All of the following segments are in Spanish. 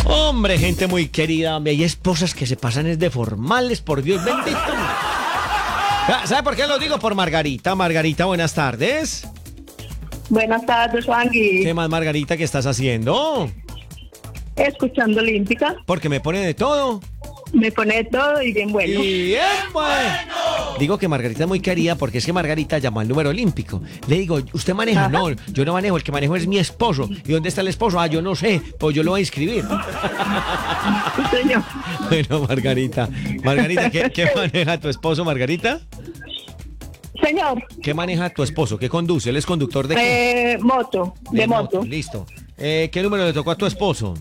Hombre, gente muy querida, hombre, hay esposas que se pasan es de formales, por Dios bendito. ¿Sabe por qué lo digo? Por Margarita. Margarita, buenas tardes. Buenas tardes, Juangui. ¿Qué más, Margarita, qué estás haciendo? Escuchando Olímpica. Porque me pone de todo. Me pone todo y bien bueno. Y bien bueno. Digo que Margarita es muy querida porque es que Margarita llamó al número olímpico. Le digo, ¿usted maneja? Ajá. No, yo no manejo, el que manejo es mi esposo. ¿Y dónde está el esposo? Ah, yo no sé, pues yo lo voy a inscribir. Sí, señor. Bueno, Margarita, ¿qué maneja tu esposo, Margarita? Señor, ¿Qué maneja tu esposo? ¿Qué conduce? ¿Él es conductor de qué? moto, de moto. Listo. ¿Qué número le tocó a tu esposo?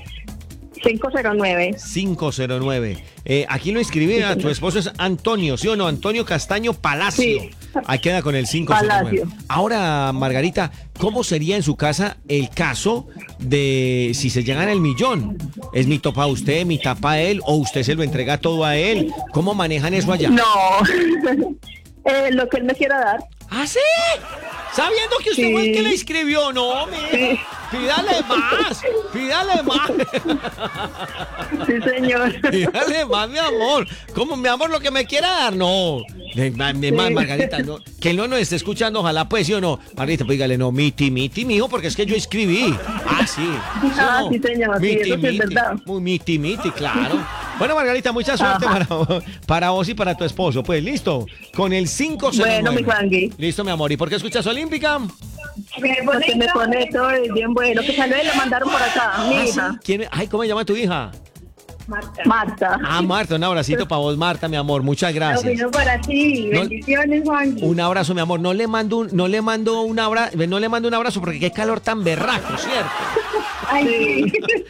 509. 509. Aquí lo inscribí, a tu esposo es Antonio, ¿sí o no? Antonio Castaño Palacio. Sí. Ahí queda con el 509. Palacio. Ahora, Margarita, ¿cómo sería en su casa el caso de si se llegan el millón? ¿Es mitad para usted, mitad para él, o usted se lo entrega todo a él? ¿Cómo manejan eso allá? No. Lo que él me quiera dar. ¿Ah, sí? Sabiendo que usted Sí. fue el que le escribió, no, mira. Sí. Pídale más, pídale más. Sí, señor. Pídale más, mi amor. ¿Cómo, mi amor, lo que me quiera dar? No. Más, Margarita, no. Que él no nos esté escuchando, ojalá, pues, ¿sí o no? Margarita, pues dígale, no, miti, mijo, porque es que yo escribí. Ah, sí. Ah, No, sí, señor, sí, eso sí es verdad. Muy miti, claro. Bueno, Margarita, mucha suerte para vos y para tu esposo. Pues, listo. Con el 509. Bueno, mi Juangui. Listo, mi amor. ¿Y por qué escuchas Olímpica? Porque me pone todo y bien bueno. Que salió y lo mandaron por acá, mi Ah, hija. ¿sí? ¿Quién? Ay, ¿cómo se llama tu hija? Marta. Ah, Marta, un abracito para vos, Marta, mi amor. Muchas Lo gracias. vino para ti. No- Bendiciones, Juangui. Un abrazo, mi amor. No le mando un abrazo porque qué calor tan berraco, ¿cierto? Ay, sí.